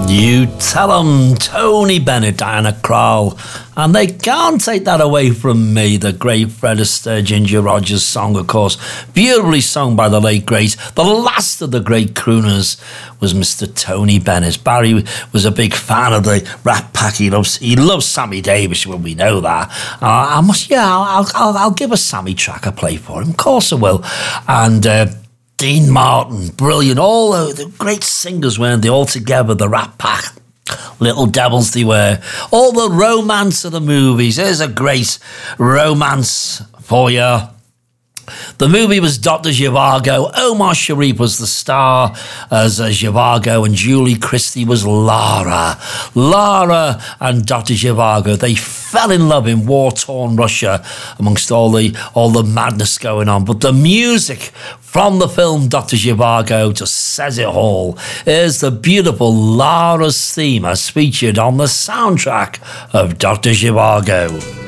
You tell 'em, Tony Bennett, Diana Krall, and they can't take that away from me. The great Fred Astaire, Ginger Rogers song, of course, beautifully sung by the late great, the last of the great crooners was Mr. Tony Bennett. Barry was a big fan of the Rat Pack. He loves Sammy Davis, well, we know that. I'll give a Sammy track a play for him, of course I will. And Dean Martin, brilliant. All the great singers, weren't they, all together, the Rat Pack. Little devils they were. All the romance of the movies. There's a great romance for you. The movie was Dr. Zhivago. Omar Sharif was the star as Zhivago, and Julie Christie was Lara. Lara and Dr. Zhivago, they fell in love in war-torn Russia amongst all the madness going on. But the music from the film Dr. Zhivago just says it all. Here's the beautiful Lara's theme as featured on the soundtrack of Dr. Zhivago.